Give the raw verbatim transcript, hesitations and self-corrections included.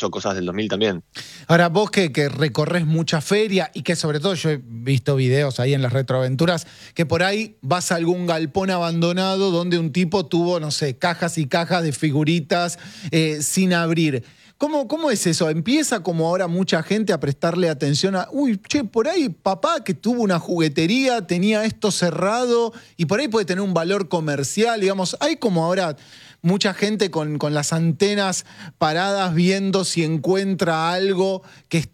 incluso cosas del dos mil también. Ahora, vos que, que recorres mucha feria y que sobre todo yo he visto videos ahí en las retroaventuras, que por ahí vas a algún galpón abandonado donde un tipo tuvo, no sé, cajas y cajas de figuritas eh, sin abrir. ¿Cómo, ¿Cómo es eso? ¿Empieza como ahora mucha gente a prestarle atención a, uy, che, por ahí papá que tuvo una juguetería tenía esto cerrado y por ahí puede tener un valor comercial, digamos? Hay como ahora mucha gente con, con las antenas paradas viendo si encuentra algo que